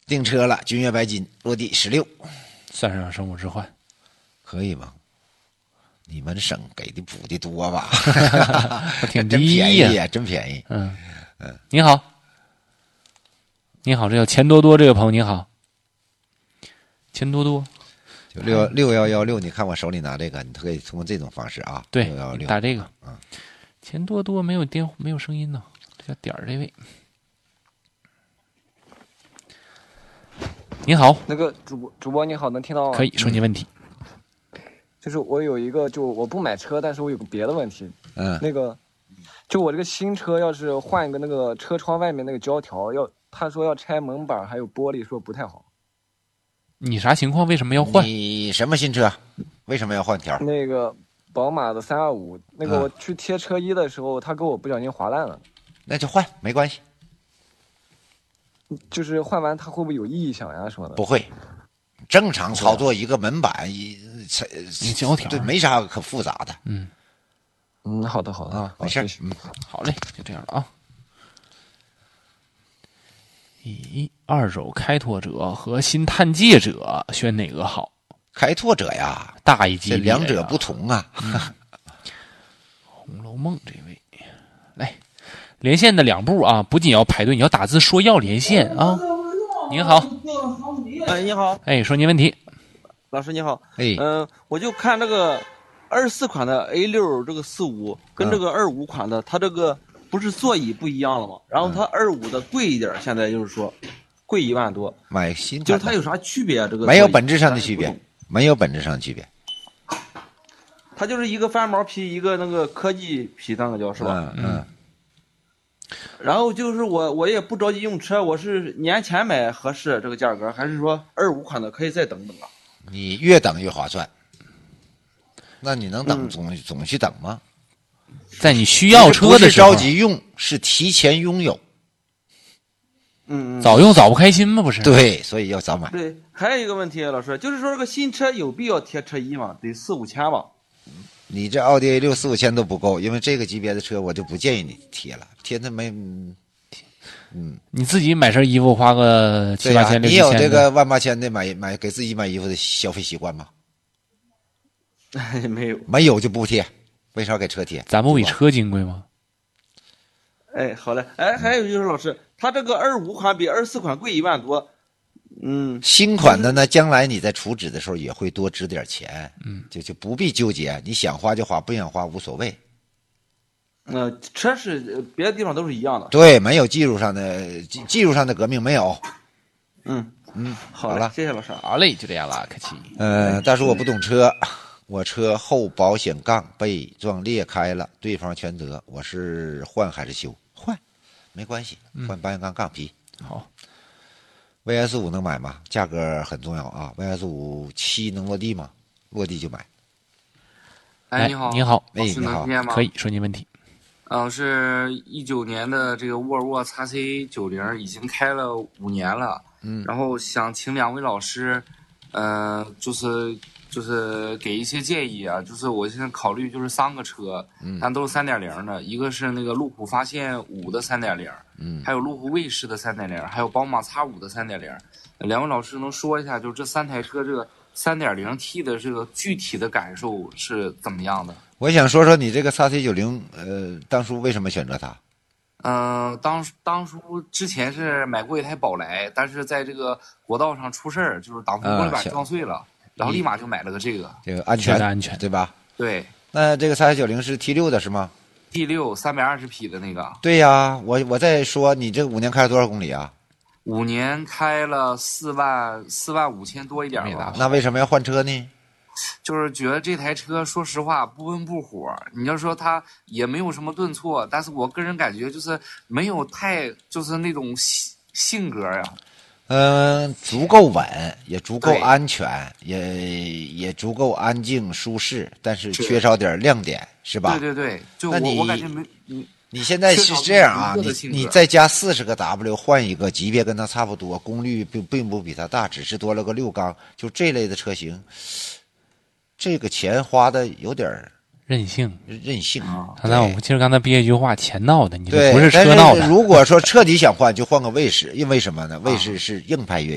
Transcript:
订车了，君越白金，落地16， 算上生物置换， 可以吗？你们省给的补的多吧？ 挺真低呀、 便宜呀，真便宜。 您好，您好，这叫钱多多这个朋友您好，钱多多， 就6116，你看我手里拿这个，你可以通过这种方式啊。 对， 6116 打这个，钱多多没有声音呢，这叫点儿这位。您好， 那个主播你好，能听到吗？ 可以说您问题。 就是我有一个，就我不买车，但是我有个别的问题。那个，就我这个新车要是换一个那个车窗外面那个胶条，他说要拆门板还有玻璃，说不太好。 你啥情况？为什么要换？ 你什么新车？为什么要换条？ 那个宝马的325，那个我去贴车衣的时候，他给我不小心划烂了。 那就换，没关系。 就是换完它会不会有异响呀什么的？ 不会，正常操作一个门板一胶条， 对，没啥可复杂的。 好的啊，没事。 好嘞，就这样了啊。二手开拓者和新探界者选哪个好？ 开拓者呀， 大一级别， 这两者不同啊。 红楼梦这位，来连线的2步啊，不仅要排队，你要打字说要连线啊。您好， 哎，你好， 哎，说您问题。 老师你好， 哎， 我就看这个24款的 A6这个45跟这个25款的，它这个不是座椅不一样了吗？然后它25的贵一点，现在就是说贵1万多， 买新就是它有啥区别啊？这个没有本质上的区别，没有本质上的区别。 它就是一个翻毛皮，一个那个科技皮，那个叫是吧？然后就是我也不着急用车，我是年前买合适这个价格，还是说25款的可以再等等啊？ 你越等越划算。那你能等总去等吗？ 在你需要车的时候， 不是着急用，是提前拥有。 早用早不开心吗？不是。 对，所以要早买。 对，还有一个问题，老师，就是说这个新车有必要贴车衣吗？得4-5千吧？ 你这奥迪A6 4-5千都不够，因为这个级别的车我就不建议你贴了，贴它没。 你自己买身衣服花个7-8千6-7千， 你有这个1-8千的买给自己买衣服的消费习惯吗？ 没有， 没有就不贴，为啥给车贴？ 咱不比车金贵吗？ 哎，好嘞，哎，还有就是老师，他这个25款比24款贵1万多， 新款的呢，将来你在储值的时候也会多值点钱，就不必纠结，你想花就花，不想花无所谓。 车是别的地方都是一样的， 对，没有技术上的革命没有。 好了，谢谢老师。 好嘞，就这样了，客气。 大叔我不懂车，我车后保险杠被撞裂开了，对方全责，我是换还是修？换，没关系，换保险杠杠皮。 好。 VS5 能买吗？价格很重要啊。VS5 7能落地吗？落地就买。 哎，你好， 你好， 哎，你好， 可以说您问题。 是19年的这个沃尔沃 XC90，已经开了5年了。然后想请2位老师，就是给一些建议啊。就是我现在考虑就是3个车，但都是3.0的，一个是那个路虎发现5的3.0，还有路虎卫士的3.0，还有宝马 X5的3.0。2位老师能说一下，就是这3台车这个3.0T 的这个具体的感受是怎么样的？ 我想说说你这个 XC90，当初为什么选择它？ 当初之前是买过一台宝来，但是在这个国道上出事儿，就是挡风玻璃板撞碎了，然后立马就买了个这个。 这个安全，对吧？ 对。 那这个 XC90是 T6 的是吗 ？T6 320匹的那个。 对呀，我在说你这5年开了多少公里啊 ？5年开了4万5千多一点吧。 那为什么要换车呢？ 就是觉得这台车说实话不温不火，你要说它也没有什么顿挫，但是我个人感觉就是没有太就是那种性格呀。 足够稳，也足够安全，也足够安静舒适，但是缺少点亮点，是吧？ 对对对，就那我感觉没你现在是这样啊，你再加40个 W 换一个级别跟它差不多，功率并不比它大，只是多了个6缸，就这类的车型。这个钱花的有点任性啊！ 其实刚才憋一句话，钱闹的，你这不是车闹的。 如果说彻底想换，就换个卫士，因为什么呢？卫士是硬派越野。